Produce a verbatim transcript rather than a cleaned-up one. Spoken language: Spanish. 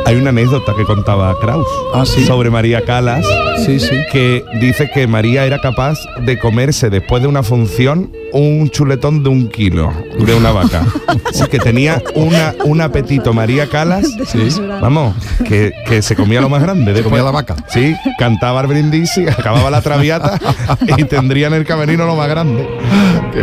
Hay una anécdota que contaba Kraus ah, ¿sí? sobre María Calas, sí, sí. que dice que María era capaz de comerse después de una función un chuletón de un kilo de una vaca. Así que tenía una, un apetito María Calas, sí. vamos, que, que se comía lo más grande. Después, comía la vaca. Sí, cantaba el brindis y acababa la traviata y tendría en el camerino lo más grande. Qué